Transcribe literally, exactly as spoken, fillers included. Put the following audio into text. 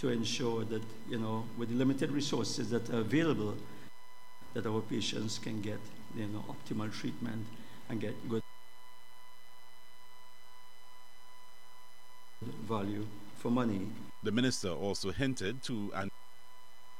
to ensure that, you know, with the limited resources that are available, that our patients can get, you know, optimal treatment and get good value for money. The minister also hinted to an